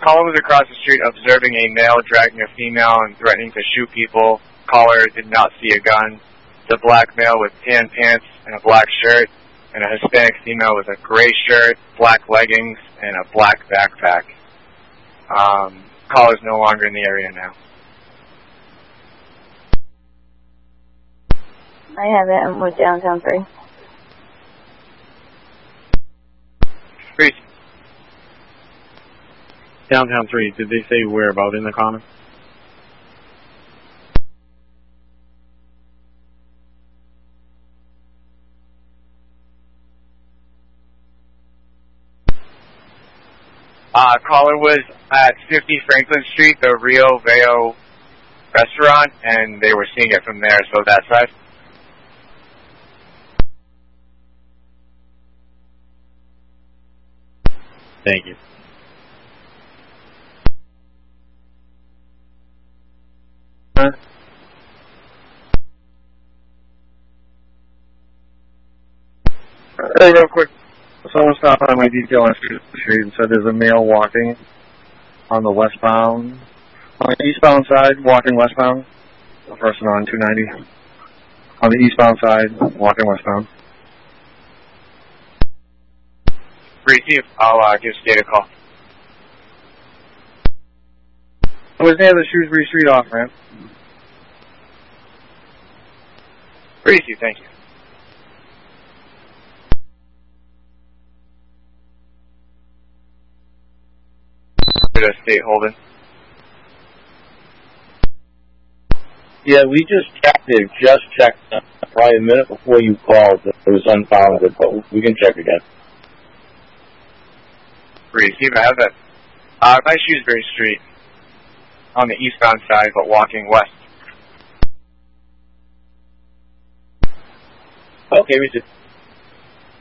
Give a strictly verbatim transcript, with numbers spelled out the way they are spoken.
caller was across the street observing a male dragging a female and threatening to shoot people. Caller did not see a gun. The black male with tan pants and a black shirt, and a Hispanic female with a gray shirt, black leggings, and a black backpack. Um, caller's no longer in the area now. I have it. I'm with downtown three. Three. Downtown three, did they say where about in the common? Uh, caller was at fifty Franklin Street, the Rio Veo restaurant, and they were seeing it from there, so that side. Thank you. Huh? Hey, real quick. Someone stopped by my detail on Street and said there's a male walking on the westbound, on the eastbound side, walking westbound. A person on two ninety. On the eastbound side, walking westbound. Receive. I'll uh, give State a call. It was near the Shrewsbury Street off-ramp. Receive, thank you. State Holden. Yeah, we just checked it. Just checked it. Probably a minute before you called. It was unfounded, but we can check again. Receive, I have that. Uh, by Shrewsbury Street. On the eastbound side, but walking west. Okay, we just